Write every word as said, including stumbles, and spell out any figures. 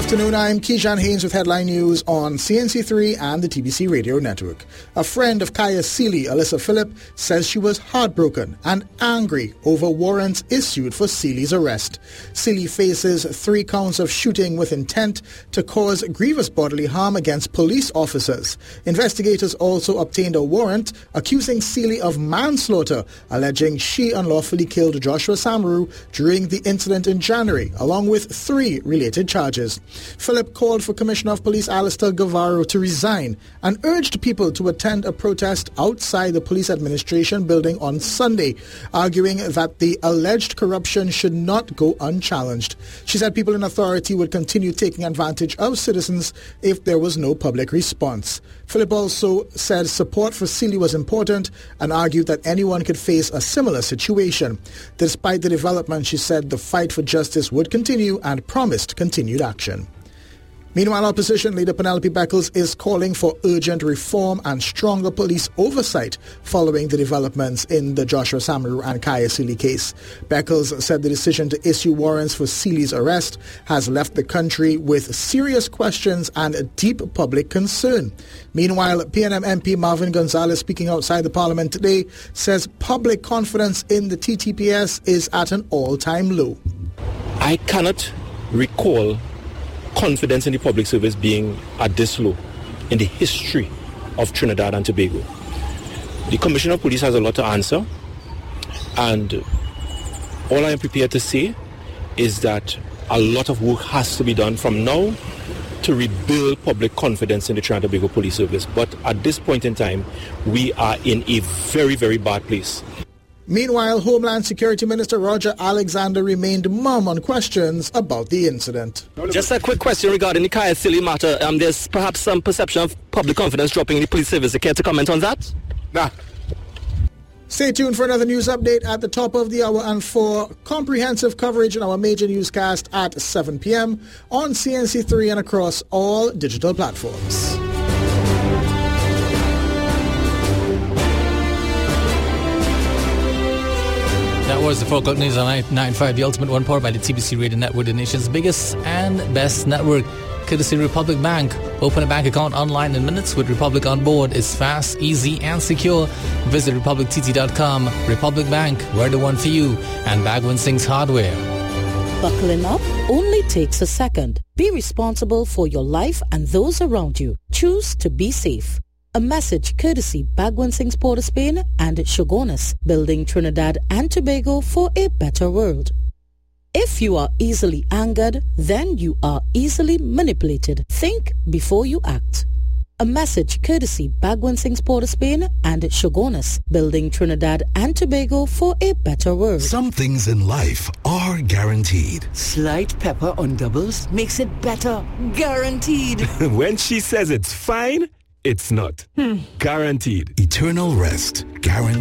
afternoon, I'm Keyshawn Haynes with Headline News on C N C three and the T B C Radio Network. A friend of Kaya Sealy, Alyssa Phillip, says she was heartbroken and angry over warrants issued for Sealy's arrest. Sealy faces three counts of shooting with intent to cause grievous bodily harm against police officers. Investigators also obtained a warrant accusing Sealy of manslaughter, alleging she unlawfully killed Joshua Samaru during the incident in January, along with three related charges. Phillip called for Commissioner of Police Alistair Guevara to resign and urged people to attend a protest outside the police administration building on Sunday, arguing that the alleged corruption should not go unchallenged. She said people in authority would continue taking advantage of citizens if there was no public response. Phillip also said support for Sealy was important and argued that anyone could face a similar situation. Despite the development, she said the fight for justice would continue and promised continued action. Meanwhile, opposition leader Penelope Beckles is calling for urgent reform and stronger police oversight following the developments in the Joshua Samaru and Kaya Sealy case. Beckles said the decision to issue warrants for Sealy's arrest has left the country with serious questions and deep public concern. Meanwhile, P N M M P Marvin Gonzalez, speaking outside the parliament today, says public confidence in the T T P S is at an all-time low. I cannot recall confidence in the public service being at this low in the history of Trinidad and Tobago. The Commissioner of Police has a lot to answer, and all I am prepared to say is that a lot of work has to be done from now to rebuild public confidence in the Trinidad and Tobago Police Service. But at this point in time, we are in a very, very bad place. Meanwhile, Homeland Security Minister Roger Alexander remained mum on questions about the incident. Just a quick question regarding the Kaya Sealy matter. Um, there's perhaps some perception of public confidence dropping in the police service. You care to comment on that? Nah. Stay tuned for another news update at the top of the hour and for comprehensive coverage in our major newscast at seven p.m. on C N C three and across all digital platforms. That was the four o'clock news on nine five, the ultimate one, powered by the T B C Radio Network, the nation's biggest and best network. Courtesy Republic Bank. Open a bank account online in minutes with Republic on board. It's fast, easy, and secure. Visit republic t t dot com. Republic Bank, we're the one for you. And Bagwin Singh's Hardware. Buckling up only takes a second. Be responsible for your life and those around you. Choose to be safe. A message courtesy Bagwin Singh's Port of Spain and Shogunus, building Trinidad and Tobago for a better world. If you are easily angered, then you are easily manipulated. Think before you act. A message courtesy Bagwin Singh's Port of Spain and Shogunus, building Trinidad and Tobago for a better world. Some things in life are guaranteed. Slight pepper on doubles makes it better. Guaranteed. When she says it's fine, it's not. Hmm. Guaranteed. Eternal rest. Guaranteed.